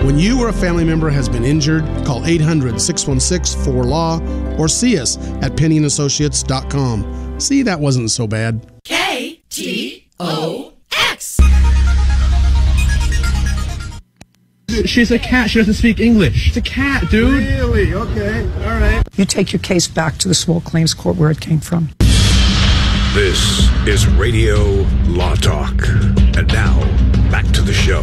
When you or a family member has been injured, call 800-616-4LAW or see us at PennyandAssociates.com. See, that wasn't so bad. KTOX. She's a cat. She doesn't speak English. It's a cat, dude. Really? Okay. All right. You take your case back to the small claims court where it came from. This is Radio Law Talk. And now, back to the show.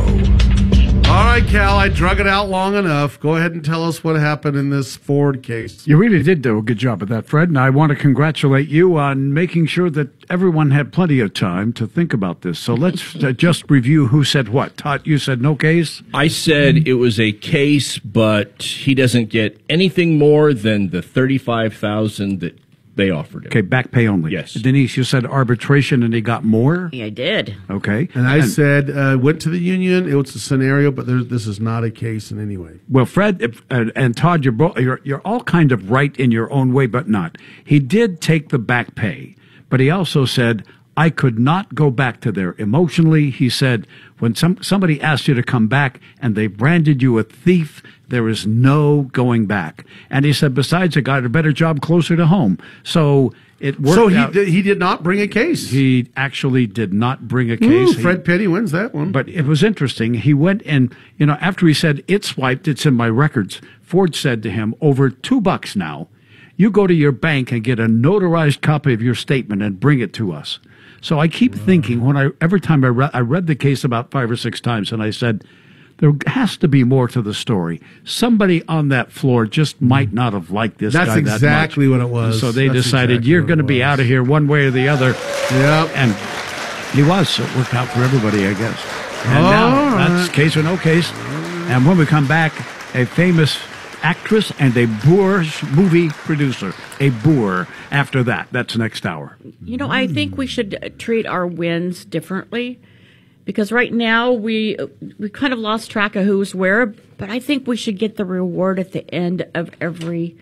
All right, Cal, I drug it out long enough. Go ahead and tell us what happened in this Ford case. You really did do a good job of that, Fred, and I want to congratulate you on making sure that everyone had plenty of time to think about this. So let's just review who said what. Todd, you said no case? I said it was a case, but he doesn't get anything more than the $35,000 that they offered him. Okay, back pay only. Yes. Denise, you said arbitration and he got more? Yeah, I did. Okay. And I said, went to the union. It was a scenario, but this is not a case in any way. Well, Fred and Todd, you're all kind of right in your own way, but not. He did take the back pay, but he also said, I could not go back to there. Emotionally, he said, when somebody asked you to come back and they branded you a thief, there is no going back. And he said, besides, I got a better job closer to home. So it worked out. He did not bring a case. He actually did not bring a case. Fred Petty wins that one. But it was interesting. He went and, after he said, it's swiped, it's in my records, Ford said to him, over $2 now, you go to your bank and get a notarized copy of your statement and bring it to us. So I keep thinking, every time I read the case about 5 or 6 times, and I said, there has to be more to the story. Somebody on that floor just might not have liked this guy that much. That's exactly what it was. So they decided, you're going to be out of here one way or the other. Yep. And he was. So it worked out for everybody, I guess. And now, that's case or no case. And when we come back, a famous actress and a Boer movie producer. A Boer after that. That's next hour. I think we should treat our wins differently. Because right now we kind of lost track of who's where, but I think we should get the reward at the end of every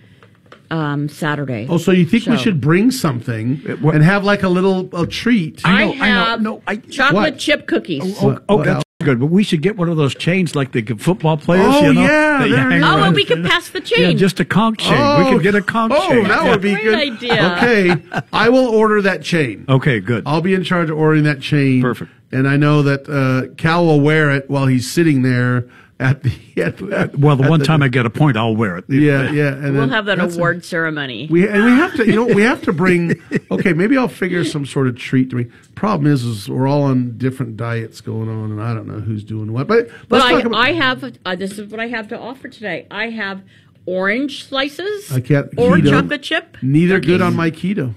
Saturday. Oh, so you think we should bring something and have like a little treat? I have chocolate chip cookies. That's good. But we should get one of those chains like the football players. Oh, yeah. And we can pass the chain. Yeah, just a conch chain. We can get a conch chain. Oh, that would be Great good. idea. Okay, I will order that chain. Okay, good. I'll be in charge of ordering that chain. Perfect. And I know that Cal will wear it while he's sitting there at the. Well, the one time I get a point, I'll wear it. Yeah. And we'll have that award ceremony. We have to, we have to bring. Okay, maybe I'll figure some sort of treat to me. Problem is we're all on different diets going on, and I don't know who's doing what. But let's talk about. I have. This is what I have to offer today. I have orange slices. I can't. Or keto. Chocolate chip. Neither cookies. good on my keto.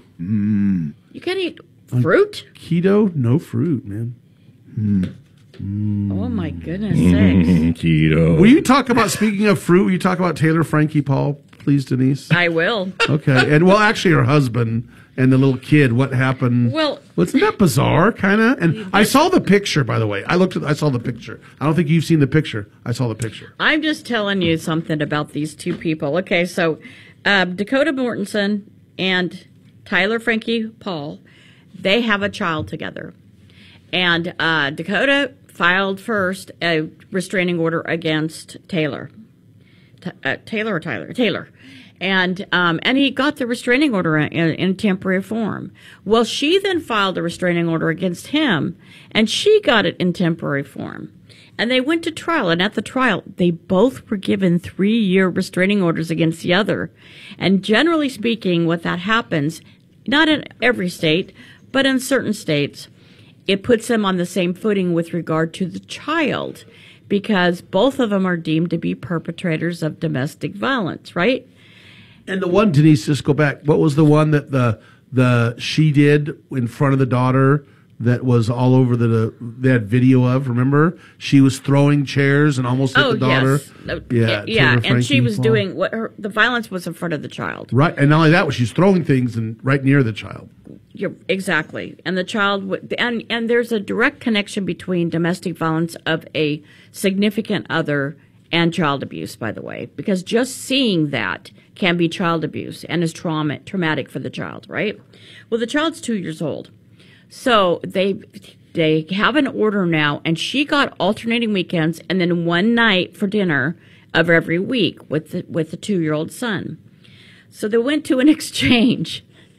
You can't eat fruit. Keto, no fruit, man. Oh my goodness sakes! Keto. Will you talk about, speaking of fruit, will you talk about Taylor Frankie Paul, please, Denise? I will. Okay. And actually her husband and the little kid, what happened? Well, isn't that bizarre, kind of? And I saw the picture, by the way. I saw the picture. I don't think you've seen the picture. I saw the picture. I'm just telling you something about these two people. Okay, so Dakota Mortensen and Tyler Frankie Paul, they have a child together. And Dakota filed first a restraining order against Taylor. Taylor. And he got the restraining order in temporary form. Well, she then filed a restraining order against him, and she got it in temporary form. And they went to trial, and at the trial, they both were given 3-year restraining orders against the other. And generally speaking, what that happens, not in every state, but in certain states, it puts them on the same footing with regard to the child, because both of them are deemed to be perpetrators of domestic violence, right? And the one, Denise, just go back. What was the one that she did in front of the daughter that was all over they had video of? Remember, she was throwing chairs and almost hit the daughter. Yes. And she was doing the violence was in front of the child, right? And not only that, she's throwing things and right near the child. Exactly. And the child and there's a direct connection between domestic violence of a significant other and child abuse, by the way, because just seeing that can be child abuse and is traumatic for the child, right? Well, the child's 2 years old. So they have an order now, and she got alternating weekends and then one night for dinner of every week with the 2-year-old son. So they went to an exchange,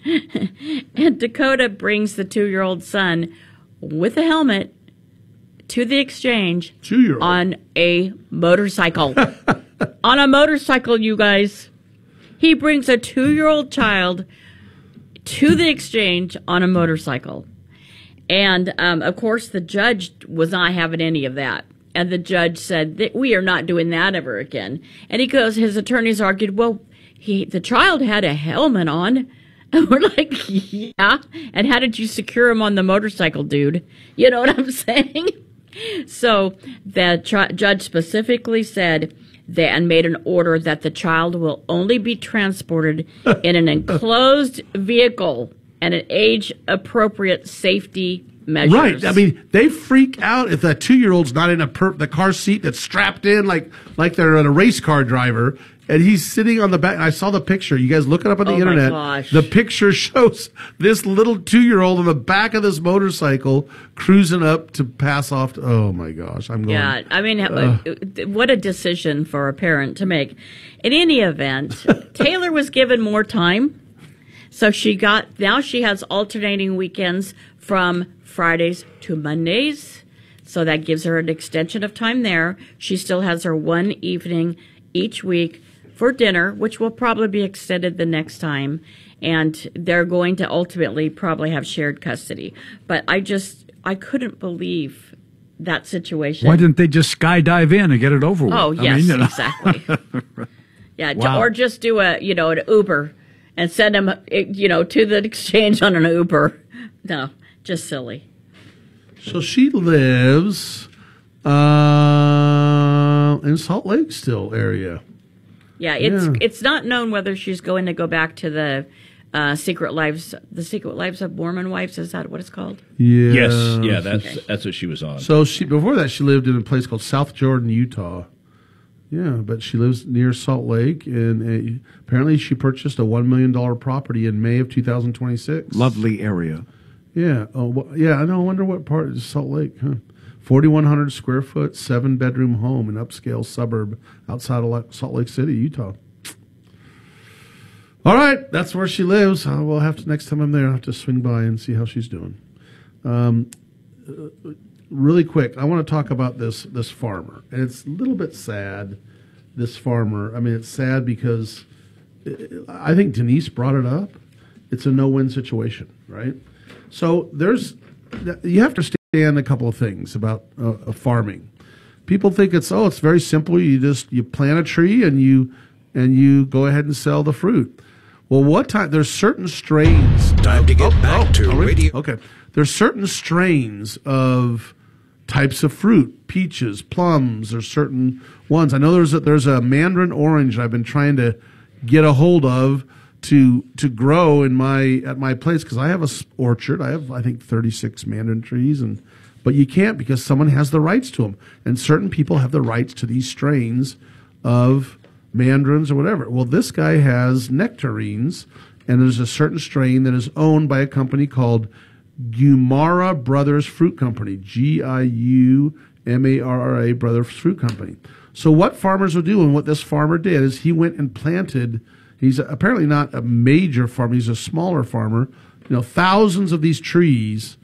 and Dakota brings the 2-year-old son with a helmet to the exchange 2-year-old. on a motorcycle. On a motorcycle, you guys. He brings a 2-year-old child to the exchange on a motorcycle. And, of course, the judge was not having any of that. And the judge said that we are not doing that ever again. And he goes, his attorneys argued, well, the child had a helmet on. And we're like, yeah. And how did you secure him on the motorcycle, dude? You know what I'm saying? So the judge specifically said that and made an order that the child will only be transported in an enclosed vehicle and an age-appropriate safety measures. Right. I mean, they freak out if that 2-year-old's not in the car seat that's strapped in like they're a race car driver, and he's sitting on the back. I saw the picture. You guys look it up on the internet. My gosh. The picture shows this little 2-year-old on the back of this motorcycle cruising up to pass off. Oh my gosh, I'm going. Yeah, I mean, what a decision for a parent to make. In any event, Taylor was given more time. So now she has alternating weekends from Fridays to Mondays. So that gives her an extension of time there. She still has her one evening each week for dinner, which will probably be extended the next time. And they're going to ultimately probably have shared custody. But I couldn't believe that situation. Why didn't they just skydive in and get it over with? Oh, yes, exactly. Yeah, Wow. or just do an Uber. And send them, to the exchange on an Uber. No, just silly. So she lives in Salt Lake still area. Yeah, it's not known whether she's going to go back to the Secret Lives of Mormon Wives. Is that what it's called? Yeah. Yes, yeah, that's what she was on. So before that, she lived in a place called South Jordan, Utah. Yeah, but she lives near Salt Lake, and apparently she purchased a $1 million property in May of 2026. Lovely area. Yeah. Oh, well, yeah. I know. I wonder what part is Salt Lake. Huh? 4,100 square foot, 7-bedroom home in upscale suburb outside of Salt Lake City, Utah. All right, that's where she lives. We'll have to next time I'm there. I'll have to swing by and see how she's doing. Really quick, I want to talk about this farmer, and it's a little bit sad. This farmer, I mean, it's sad because I think Denise brought it up. It's a no-win situation, right? So you have to understand a couple of things about farming. People think it's very simple. You plant a tree and you go ahead and sell the fruit. Well, there's certain strains. Time to get back to radio. Okay, there's certain strains of types of fruit, peaches, plums. There's certain ones. I know there's a mandarin orange I've been trying to get a hold of to grow at my place because I have a orchard. I have I think 36 mandarin trees, but you can't because someone has the rights to them, and certain people have the rights to these strains of mandarins or whatever. Well, this guy has nectarines, and there's a certain strain that is owned by a company called Guimara Brothers Fruit Company, Giumarra Brothers Fruit Company. So what farmers will do, and what this farmer did, is he went and planted. He's apparently not a major farmer; he's a smaller farmer. Thousands of these trees.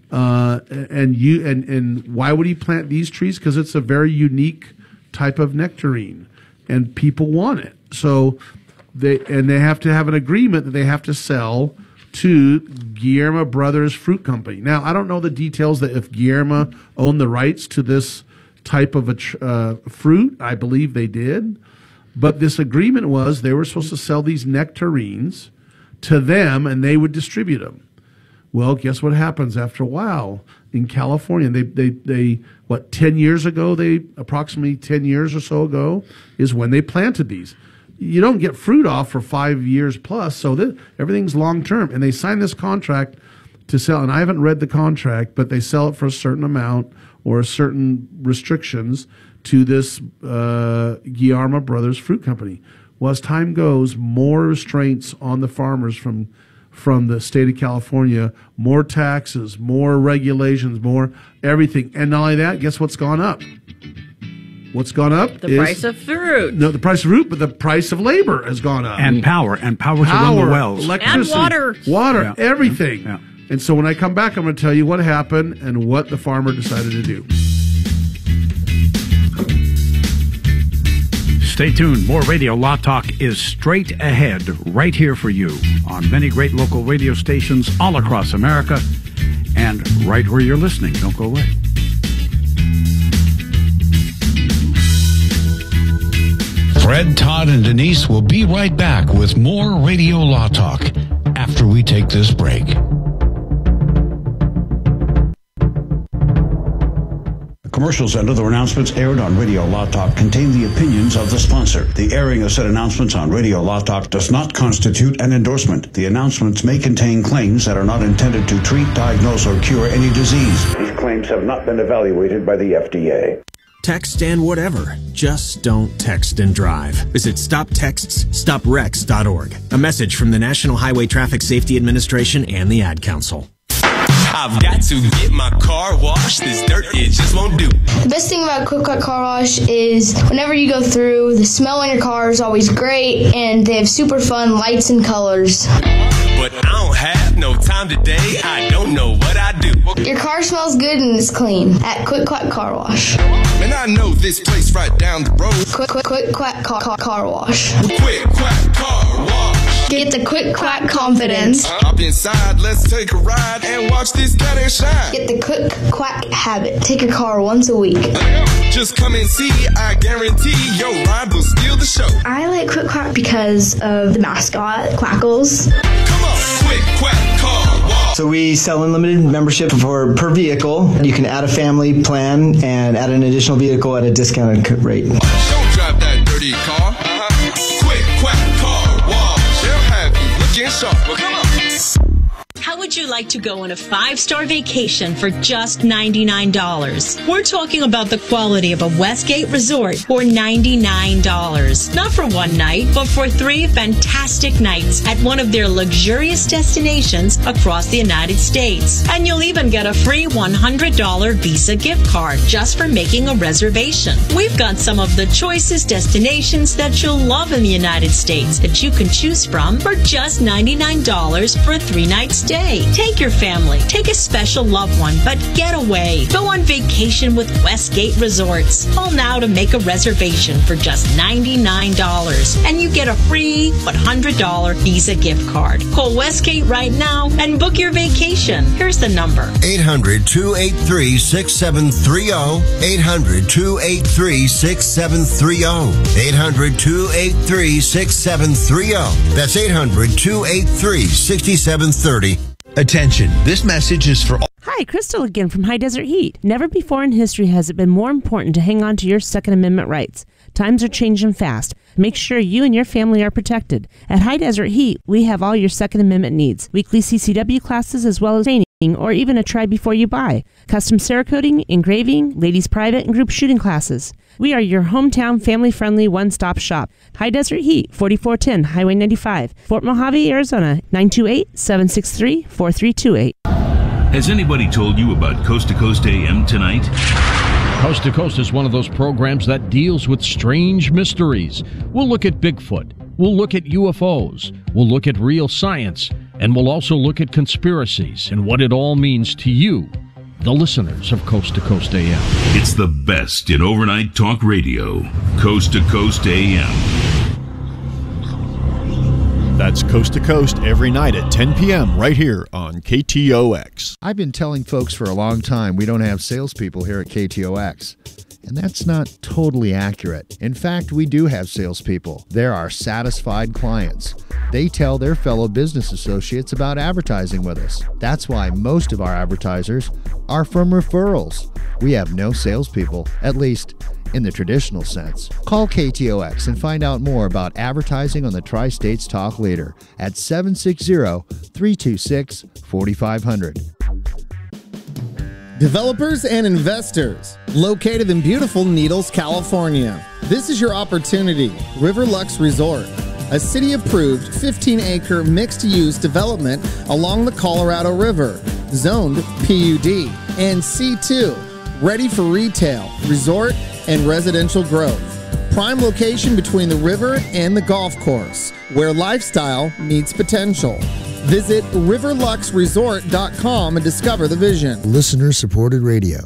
And why would he plant these trees? Because it's a very unique type of nectarine, and people want it. So they have to have an agreement that they have to sell to Guillermo Brothers Fruit Company. Now, I don't know the details that if Guillermo owned the rights to this type of a fruit. I believe they did. But this agreement was they were supposed to sell these nectarines to them, and they would distribute them. Well, guess what happens after a while in California? They 10 years ago, approximately 10 years or so ago, is when they planted these. You don't get fruit off for 5 years plus, so everything's long term. And they signed this contract to sell, and I haven't read the contract, but they sell it for a certain amount or certain restrictions to this Guillermo Brothers Fruit Company. Well, as time goes, more restraints on the farmers from from the state of California, more taxes, more regulations, more everything. And not only that, guess what's gone up? What's gone up? The price of fruit. No, the price of fruit, but the price of labor has gone up. And power to run the wells. Electricity. And water, everything. Yeah. And so when I come back, I'm going to tell you what happened and what the farmer decided to do. Stay tuned. More Radio Law Talk is straight ahead right here for you on many great local radio stations all across America and right where you're listening. Don't go away. Fred, Todd, and Denise will be right back with more Radio Law Talk after we take this break. Commercials and other announcements aired on Radio Law Talk contain the opinions of the sponsor. The airing of said announcements on Radio Law Talk does not constitute an endorsement. The announcements may contain claims that are not intended to treat, diagnose, or cure any disease. These claims have not been evaluated by the FDA. Text and whatever. Just don't text and drive. Visit StopTextsStopWrecks.org. A message from the National Highway Traffic Safety Administration and the Ad Council. I've got to get my car washed. This dirt, it just won't do. The best thing about Quick Quack Car Wash is whenever you go through, the smell on your car is always great, and they have super fun lights and colors. But I don't have no time today. I don't know what I do. Your car smells good and is clean at Quick Quack Car Wash. Man, I know this place right down the road. Quick Quack Car Wash. Quick Quack Car Wash. Get the Quick Quack confidence. Hop inside, let's take a ride and watch this cat and shine. Get the Quick Quack habit. Take your car once a week. Just come and see, I guarantee your ride will steal the show. I like Quick Quack because of the mascot, Quackles. Come on, Quick Quack Car Wash. So we sell unlimited membership per vehicle. You can add a family plan and add an additional vehicle at a discounted rate. Don't drive that dirty car. Quick Quack Car Wash. They'll have you looking sharp. Well, come on. How would you like to go on a 5-star vacation for just $99? We're talking about the quality of a Westgate resort for $99. Not for one night, but for 3 fantastic nights at one of their luxurious destinations across the United States. And you'll even get a free $100 Visa gift card just for making a reservation. We've got some of the choicest destinations that you'll love in the United States that you can choose from for just $99 for a 3-night stay. Take your family, take a special loved one, but get away. Go on vacation with Westgate Resorts. Call now to make a reservation for just $99. And you get a free $100 Visa gift card. Call Westgate right now and book your vacation. Here's the number. 800-283-6730. 800-283-6730. 800-283-6730. That's 800-283-6730. Attention, this message is for all. Hi, Crystal again from High Desert Heat. Never before in history has it been more important to hang on to your Second Amendment rights. Times are changing fast. Make sure you and your family are protected. At High Desert Heat, we have all your Second Amendment needs. Weekly CCW classes as well as training, or even a try before you buy. Custom Cerakoting, engraving, ladies private, and group shooting classes. We are your hometown family-friendly one-stop shop. High Desert Heat, 4410 Highway 95, Fort Mojave, Arizona, 928-763-4328. Has anybody told you about Coast to Coast AM tonight? Coast to Coast is one of those programs that deals with strange mysteries. We'll look at Bigfoot. We'll look at UFOs. We'll look at real science. And we'll also look at conspiracies and what it all means to you, the listeners of Coast to Coast AM. It's the best in overnight talk radio. Coast to Coast AM. That's Coast to Coast every night at 10 p.m. right here on KTOX. I've been telling folks for a long time we don't have salespeople here at KTOX. And that's not totally accurate. In fact, we do have salespeople. They're our satisfied clients. They tell their fellow business associates about advertising with us. That's why most of our advertisers are from referrals. We have no salespeople, at least in the traditional sense. Call KTOX and find out more about advertising on the Tri-States Talk Leader at 760-326-4500. Developers and investors, located in beautiful Needles, California. This is your opportunity. Riverlux Resort. a city-approved 15-acre mixed-use development along the Colorado River, zoned PUD, and C2, ready for retail, resort, and residential growth. Prime location between the river and the golf course, where lifestyle meets potential. Visit riverluxresort.com and discover the vision. Listener-supported radio,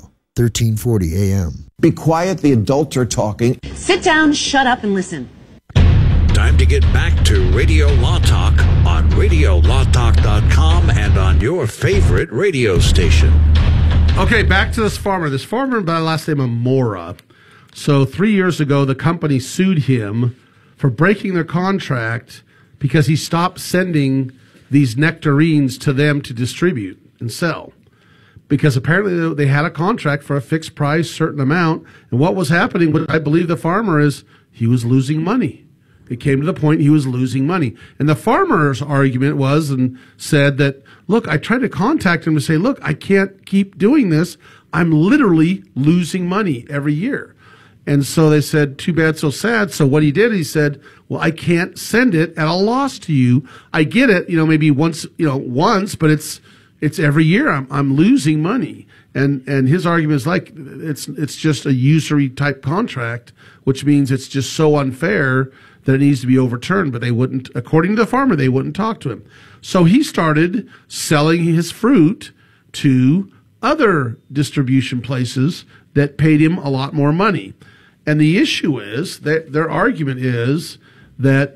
1340 AM. Be quiet, the adults are talking. Sit down, shut up, and listen. Time to get back to Radio Law Talk on RadioLawTalk.com and on your favorite radio station. Okay, back to this farmer. This farmer by the last name of Mora. So 3 years ago, the company sued him for breaking their contract because he stopped sending these nectarines to them to distribute and sell. Because apparently they had a contract for a fixed price, certain amount. And what was happening, what I believe the farmer is, he was losing money. It came to the point he was losing money. And the farmer's argument was and said that, look, I tried to contact him to say, look, I can't keep doing this. I'm literally losing money every year. And so they said, too bad, so sad. So what he did, he said, well, I can't send it at a loss to you. I get it, maybe once, but it's every year I'm losing money. And his argument is like, it's just a usury type contract, which means it's just so unfair that it needs to be overturned. But they wouldn't, according to the farmer, they wouldn't talk to him. So he started selling his fruit to other distribution places that paid him a lot more money. And the issue is that their argument is that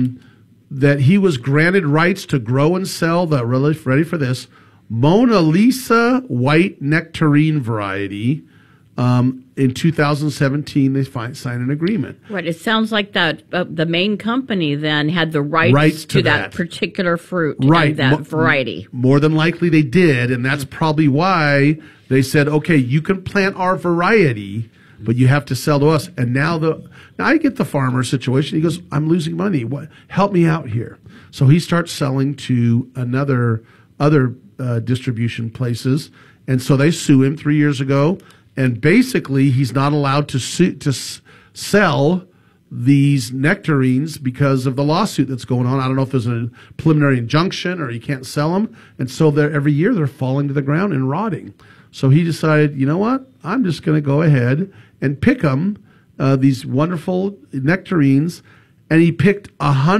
that he was granted rights to grow and sell the, ready for this, Mona Lisa white nectarine variety. In 2017, they signed an agreement. Right. It sounds like that the main company then had the rights to that particular fruit, right? And that variety. More than likely, they did, and that's probably why they said, "Okay, you can plant our variety, but you have to sell to us." And now I get the farmer situation. He goes, "I'm losing money. What? Help me out here." So he starts selling to other distribution places, and so they sue him 3 years ago. And basically, he's not allowed to sell these nectarines because of the lawsuit that's going on. I don't know if there's a preliminary injunction or he can't sell them. And so every year they're falling to the ground and rotting. So he decided, you know what? I'm just going to go ahead and pick them, these wonderful nectarines. And he picked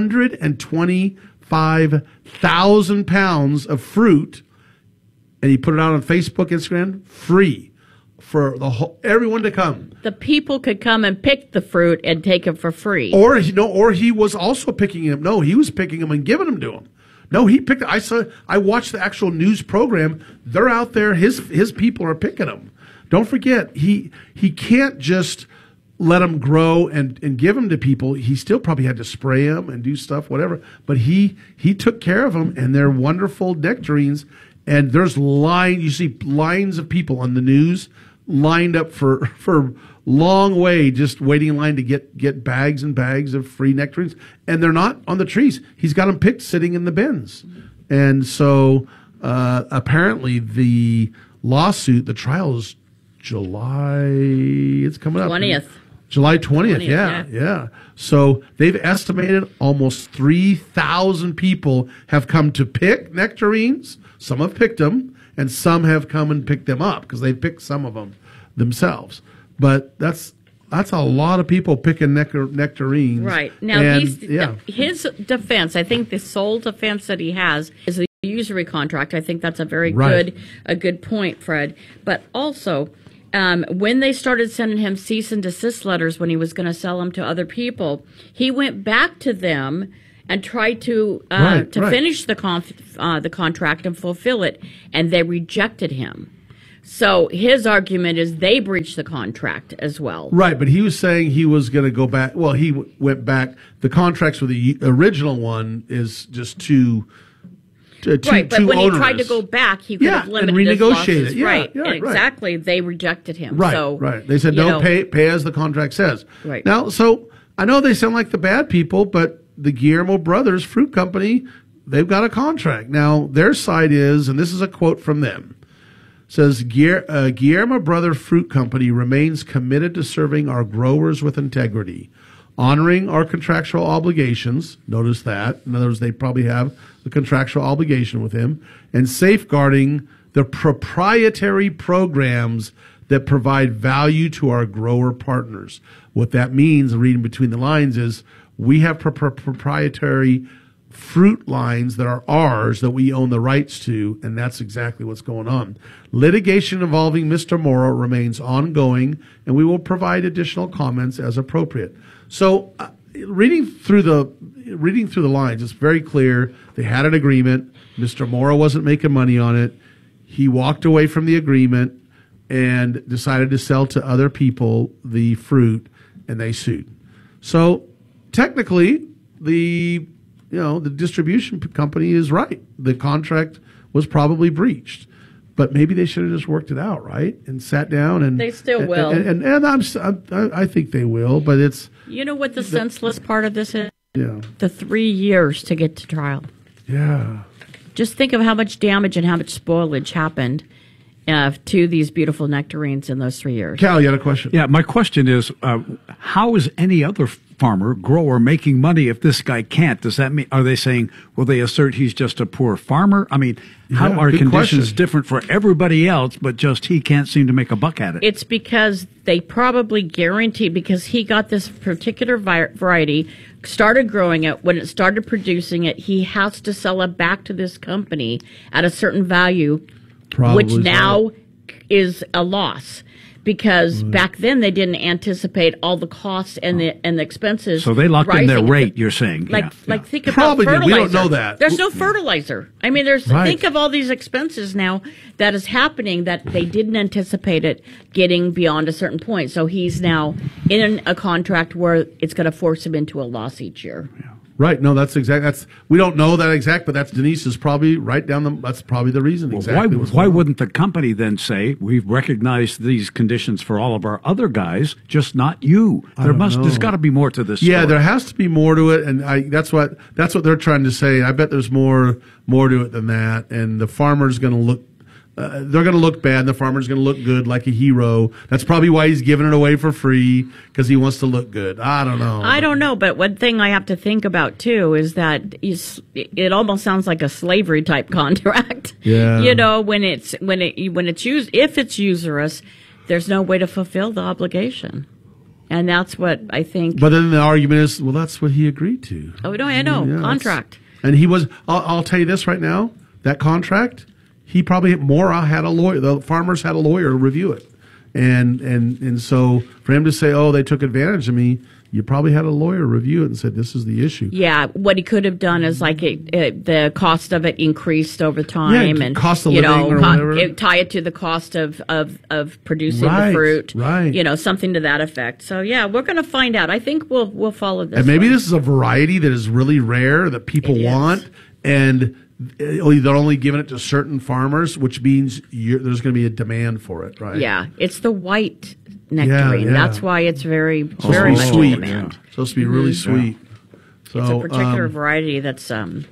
125,000 pounds of fruit. And he put it out on Facebook, Instagram, free. For everyone to come. The people could come and pick the fruit and take it for free. Or he was also picking them. No, he was picking them and giving them to them. No, he picked. I watched the actual news program. They're out there. His people are picking them. Don't forget, he can't just let them grow and give them to people. He still probably had to spray them and do stuff, whatever. But he took care of them, and they're wonderful nectarines. And there's you see lines of people on the news lined up for long way, just waiting in line to get bags and bags of free nectarines, and they're not on the trees. He's got them picked sitting in the bins. And so apparently the lawsuit, the trial is July, it's coming up. 20th. July 20th, yeah. So they've estimated almost 3,000 people have come to pick nectarines. Some have picked them, and some have come and picked them up because they picked some of them themselves. But that's a lot of people picking nectarines. Right. Now, his defense, I think the sole defense that he has is the usury contract. I think that's a very good point, Fred. But also, when they started sending him cease and desist letters when he was going to sell them to other people, he went back to them and tried to finish the contract and fulfill it, and they rejected him. So his argument is they breached the contract as well. Right, but he was saying he was going to go back. Well, he went back. The contracts for the original one is just too right, but when onerous. He tried to go back, he could have limited and renegotiate his losses. it. Right, exactly. They rejected him. Right. They said no, pay as the contract says. Right. Now, so I know they sound like the bad people, but the Guillermo Brothers Fruit Company, they've got a contract. Now, their side is, and this is a quote from them, says, Guillermo Brothers Fruit Company remains committed to serving our growers with integrity. honoring our contractual obligations. Notice that. In other words, they probably have a contractual obligation with him, and safeguarding the proprietary programs that provide value to our grower partners. What that means, reading between the lines, is we have proprietary fruit lines that are ours that we own the rights to, and that's exactly what's going on. Litigation involving Mr. Morrow remains ongoing, and we will provide additional comments as appropriate. So, reading through the lines, it's very clear they had an agreement. Mr. Morrow wasn't making money on it. He walked away from the agreement and decided to sell to other people the fruit, and they sued. So, technically, the distribution company is right. The contract was probably breached, but maybe they should have just worked it out, right? And sat down and they still will. And I think they will, but it's you know what the senseless part of this is? Yeah, the 3 years to get to trial. Yeah, just think of how much damage and how much spoilage happened to these beautiful nectarines in those 3 years. Cal, you had a question? Yeah, my question is, how is any other farmer, grower making money if this guy can't? Does that mean, are they saying, will they assert he's just a poor farmer? I mean, how are conditions different for everybody else, but just he can't seem to make a buck at it? It's because they probably guarantee, because he got this particular variety, started growing it, when it started producing it, he has to sell it back to this company at a certain value, which now is a loss. Because back then they didn't anticipate all the costs and the expenses. So they locked in their rate. You're saying, think about fertilizer. We don't know that. There's no fertilizer. I mean, think of all these expenses now that is happening that they didn't anticipate it getting beyond a certain point. So he's now in a contract where it's going to force him into a loss each year. Yeah. Right. No, we don't know that exact, but that's Denise's probably right down that's probably the reason. Exactly. Why wouldn't the company then say, we've recognized these conditions for all of our other guys, just not you? There's got to be more to this story. Yeah, there has to be more to it, and that's what they're trying to say. I bet there's more to it than that, and the farmer's going to look. They're going to look bad. The farmer's going to look good, like a hero. That's probably why he's giving it away for free, because he wants to look good. I don't know. But one thing I have to think about too is that it almost sounds like a slavery type contract. Yeah. You know, when it's used, if it's usurious, there's no way to fulfill the obligation. And that's what I think. But then the argument is, well, that's what he agreed to. Oh no, I know. Yeah, contract. And he was. I'll tell you this right now. That contract. He probably had a lawyer. The farmers had a lawyer review it, and so for him to say, "Oh, they took advantage of me," you probably had a lawyer review it and said, "This is the issue." Yeah, what he could have done is the cost of it increased over time, and cost of living or whatever. Tie it to the cost of producing the fruit, right? You know, something to that effect. So yeah, we're going to find out. I think we'll follow this. And maybe this is a variety that is really rare that people want, and they're only giving it to certain farmers, which means there's going to be a demand for it, right? Yeah, it's the white nectarine. Yeah. That's why it's very much sweet. in demand. Supposed to be really sweet. So, it's a particular variety that's.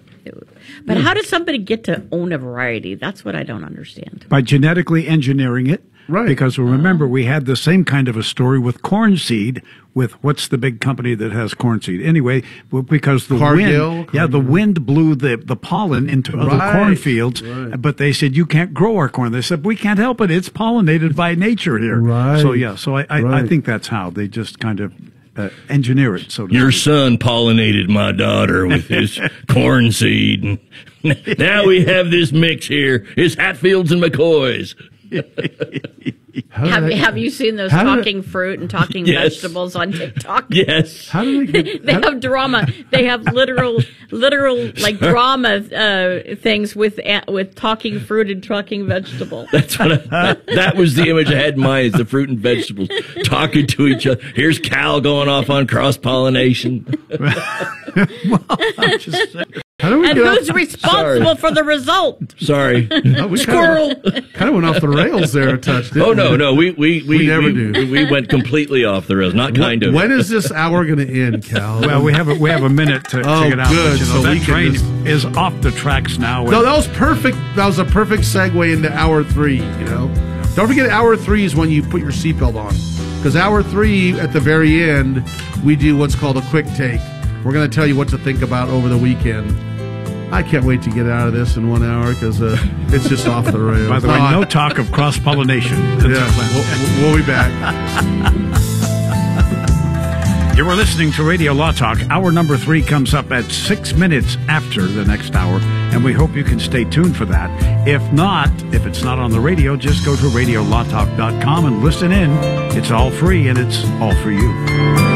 But how does somebody get to own a variety? That's what I don't understand. By genetically engineering it. Right. Because remember, we had the same kind of a story with corn seed, with what's the big company that has corn seed? Anyway, because the wind blew the pollen into other cornfields, but they said, you can't grow our corn. They said, we can't help it. It's pollinated by nature here. Right. So I think that's how they just kind of engineer it. So your son pollinated my daughter with his corn seed. And now we have this mix here. It's Hatfields and McCoys. Have you seen those talking fruit and talking vegetables on TikTok? Yes. How do they have drama? They have literal like drama things with talking fruit and talking vegetables. That's what that was the image I had in mind. Is the fruit and vegetables talking to each other. Here's Cal going off on cross pollination. And who's responsible for the result? Sorry. Squirrel. Kind of went off the rails there a touch, didn't No. We never do. We went completely off the rails. Not kind of. When is this hour going to end, Cal? Well, we have a minute to get out. Good. So that train is off the tracks now. No, that was perfect. That was a perfect segue into hour 3, you know. Don't forget, hour 3 is when you put your seatbelt on. Because hour 3, at the very end, we do what's called a quick take. We're going to tell you what to think about over the weekend. I can't wait to get out of this in 1 hour because it's just off the rails. By the way, no talk of cross-pollination. Yeah, we'll be back. You were listening to Radio Law Talk. Hour number 3 comes up at 6 minutes after the next hour, and we hope you can stay tuned for that. If not, if it's not on the radio, just go to radiolawtalk.com and listen in. It's all free, and it's all for you.